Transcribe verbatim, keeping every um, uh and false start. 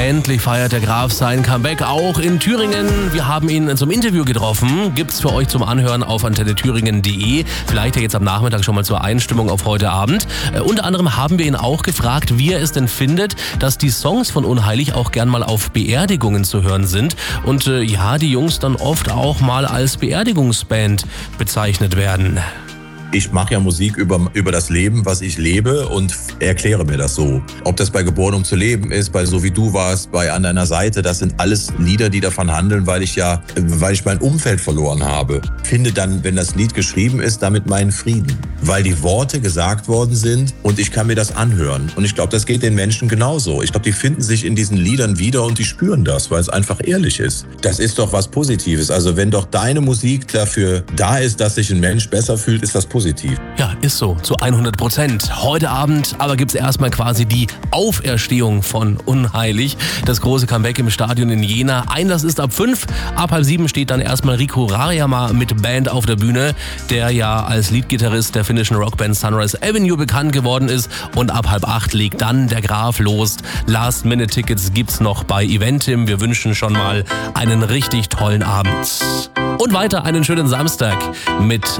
Endlich feiert der Graf sein Comeback auch in Thüringen. Wir haben ihn zum Interview getroffen. Gibt's für euch zum Anhören auf antenne thüringen punkt de. Vielleicht ja jetzt am Nachmittag schon mal zur Einstimmung auf heute Abend. Äh, unter anderem haben wir ihn auch gefragt, wie er es denn findet, dass die Songs von Unheilig auch gern mal auf Beerdigungen zu hören sind. Und äh, ja, die Jungs dann oft auch mal als Beerdigungsband bezeichnet werden. Ich mache ja Musik über, über das Leben, was ich lebe, und erkläre mir das so. Ob das bei Geboren um zu leben ist, bei So wie du warst, bei An deiner Seite, das sind alles Lieder, die davon handeln, weil ich ja, weil ich mein Umfeld verloren habe. Finde dann, wenn das Lied geschrieben ist, damit meinen Frieden. Weil die Worte gesagt worden sind und ich kann mir das anhören. Und ich glaube, das geht den Menschen genauso. Ich glaube, die finden sich in diesen Liedern wieder und die spüren das, weil es einfach ehrlich ist. Das ist doch was Positives. Also wenn doch deine Musik dafür da ist, dass sich ein Mensch besser fühlt, ist das positiv. Ja, ist so, zu hundert Prozent. Heute Abend aber gibt's erstmal quasi die Auferstehung von Unheilig. Das große Comeback im Stadion in Jena. Einlass ist ab fünf. Ab halb sieben steht dann erstmal Riku Rajamaa mit Band auf der Bühne, der ja als Leadgitarrist der finnischen Rockband Sunrise Avenue bekannt geworden ist. Und ab halb acht legt dann der Graf los. Last-Minute-Tickets gibt's noch bei Eventim. Wir wünschen schon mal einen richtig tollen Abend. Und weiter einen schönen Samstag mit